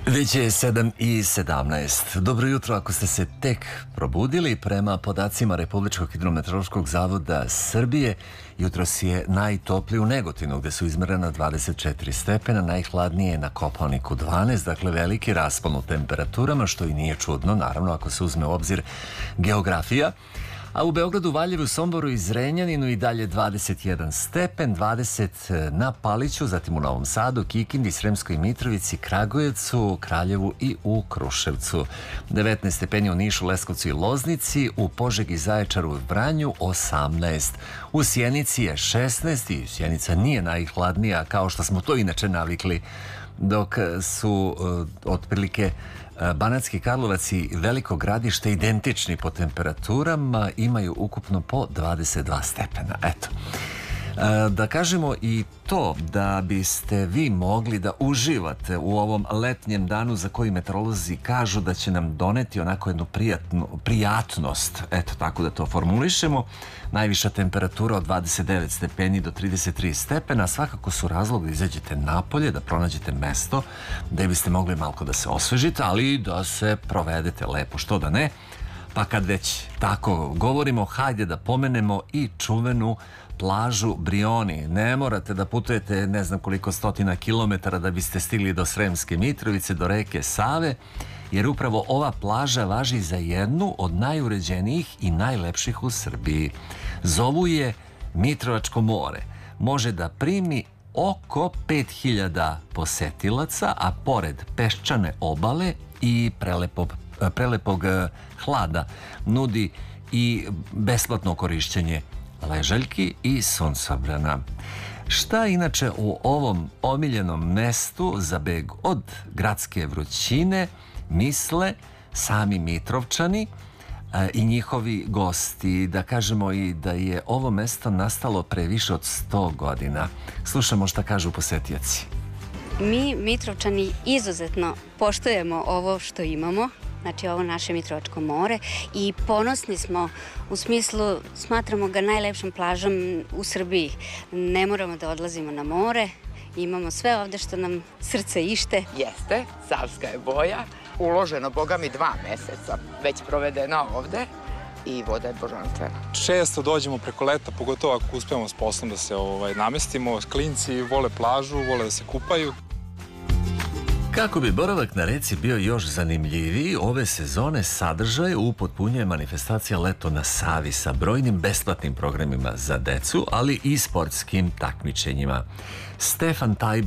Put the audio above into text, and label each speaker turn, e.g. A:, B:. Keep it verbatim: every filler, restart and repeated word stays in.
A: Već je sedam i sedamnaest. Dobro jutro ako ste se tek probudili. Prema podacima Republičkog hidrometeorološkog zavoda Srbije, jutros je najtoplije u Negotinu, gde su izmerena dvadeset četiri stepena, najhladnije je na Kopaoniku dvanaest, dakle veliki raspon u temperaturama, što i nije čudno, naravno ako se uzme u obzir geografija. A u Beogradu, Valjevu, Somboru i Zrenjaninu i dalje dvadeset jedan stepen, dvadeset na Paliću, zatim u Novom Sadu, Kikindi, Sremskoj Mitrovici, Kragujevcu, Kraljevu i u Kruševcu. devetnaest stepeni u Nišu, Leskovcu i Loznici, u Požegi, Zaječaru i Vranju osamnaest. U Sjenici je šesnaest i Sjenica nije najhladnija kao što smo to inače navikli, dok su uh, otprilike Banatski Karlovac i Veliko Gradište identični po temperaturama, imaju ukupno po dvadeset dva stepena. Eto. Da kažemo i to da biste vi mogli da uživate u ovom letnjem danu za koji meteorolozi kažu da će nam doneti onako jednu prijatnu, prijatnost, eto tako da to formulišemo. Najviša temperatura od dvadeset devet stepeni do trideset tri stepena, svakako su razlog da izađete napolje, da pronađete mesto da biste mogli malko da se osvežite, ali i da se provedete lepo, što da ne. Pa kad već tako govorimo, hajde da pomenemo i čuvenu plažu Brioni. Ne morate da putujete ne znam koliko stotina kilometara da biste stigli do Sremske Mitrovice, do reke Save, jer upravo ova plaža važi za jednu od najuređenijih i najlepših u Srbiji. Zovu je Mitrovačko more. Može da primi oko pet hiljada posetilaca, a pored peščane obale i prelepog, prelepog hlada nudi i besplatno korišćenje ležaljki i suncobrana. Šta inače u ovom omiljenom mestu za beg od gradske vrućine misle sami Mitrovčani i njihovi gosti? Da kažemo i da je ovo mesto nastalo pre više od sto godina. Slušamo šta kažu posetioci.
B: Mi Mitrovčani izuzetno poštujemo ovo što imamo, znači ovo naše Mitrovačko more, i ponosni smo u smislu, smatramo ga najlepšom plažom u Srbiji. Ne moramo da odlazimo na more, imamo sve ovde što nam srce ište.
C: Jeste, savska je boja, uloženo boga mi dva meseca, već provedeno ovde i voda je božanstvena.
D: Često dođemo preko leta, pogotovo ako uspemo s poslom da se ovaj, namestimo. Klinci vole plažu, vole da se kupaju.
A: Kako bi boravak na reci bio još zanimljiviji, ove sezone sadržaj upotpunjuje manifestacija Leto na Savi sa brojnim besplatnim programima za decu, ali i sportskim takmičenjima. Stefan Taj